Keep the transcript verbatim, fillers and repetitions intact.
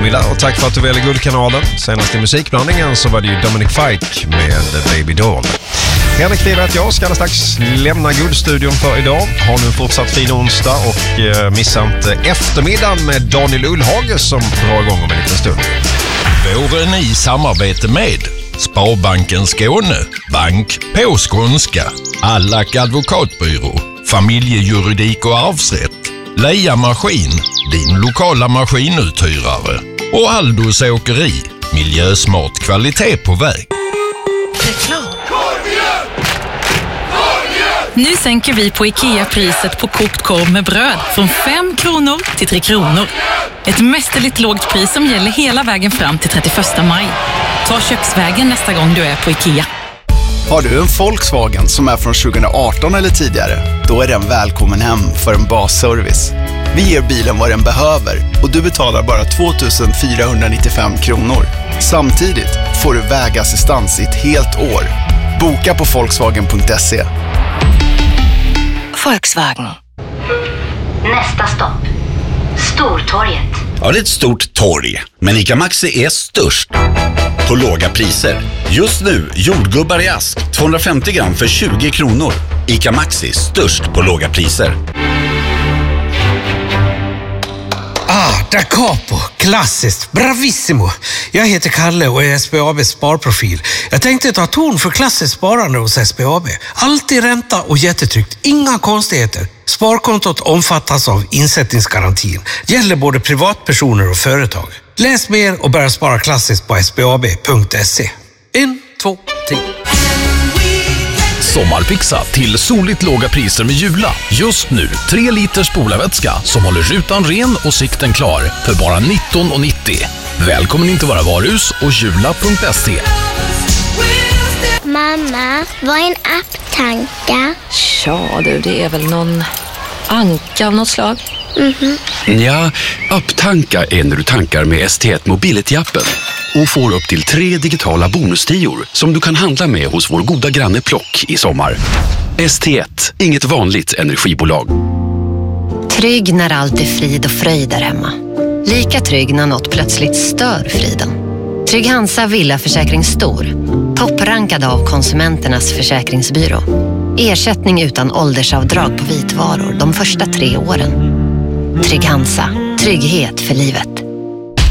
eftermiddag och tack för att du väljer Guldkanalen. Senast i musikblandningen så var det ju Dominic Fike med Baby Doll. Henrik Wibe att jag ska alldeles strax lämna Guldstudion för idag. Har nu fortsatt fin onsdag och eh, missa inte eftermiddagen med Daniel Ullhage som drar igång om en liten stund. Våren i samarbete med Sparbanken Skåne, bank på skånska, Allack advokatbyrå, familjejuridik och arvsrätt, Leia Maskin, din lokala maskinuthyrare och Aldos åkeri, miljösmart kvalitet på väg. Reklam. Nu sänker vi på IKEA priset på kokt korv med bröd från fem kronor till tre kronor. Ett mästerligt lågt pris som gäller hela vägen fram till trettioförsta maj. Ta köksvägen nästa gång du är på IKEA. Har du en Volkswagen som är från tjugoarton eller tidigare, då är den välkommen hem för en basservice. Vi ger bilen vad den behöver och du betalar bara två tusen fyrahundranittiofem kronor. Samtidigt får du vägassistans i ett helt år. Boka på volkswagen punkt se. Volkswagen. Nästa stopp. Stortorget. Ja, det är ett stort torg, men ICA Maxi är störst på låga priser. Just nu, jordgubbar i ask, tvåhundrafemtio gram för tjugo kronor. ICA Maxi, störst på låga priser. Ah, da capo. Klassiskt. Bravissimo. Jag heter Kalle och är S B A B:s sparprofil. Jag tänkte ta ton för klassiskt sparande hos S B A B. Alltid ränta och jättetryggt. Inga konstigheter. Sparkontot omfattas av insättningsgarantin. Gäller både privatpersoner och företag. Läs mer och börja spara klassiskt på s b a b punkt se. En, två, tre. Sommarpixa till soligt låga priser med Jula. Just nu tre liter spolarvätska som håller rutan ren och sikten klar för bara nitton nittio. Välkommen in till våra varuhus och jula punkt se. Mamma, vad är en apptanka? Ja du, det är väl någon anka av något slag. Mhm. Ja, apptanka är när du tankar med S T ett Mobility-appen och får upp till tre digitala bonustior som du kan handla med hos vår goda granne Plock i sommar. S T ett, inget vanligt energibolag. Trygg när allt är frid och fröjd där hemma. Lika trygg när något plötsligt stör friden. Trygg Hansa Villaförsäkring Stor. Topprankad av Konsumenternas försäkringsbyrå. Ersättning utan åldersavdrag på vitvaror de första tre åren. Trygg Hansa. Trygghet för livet.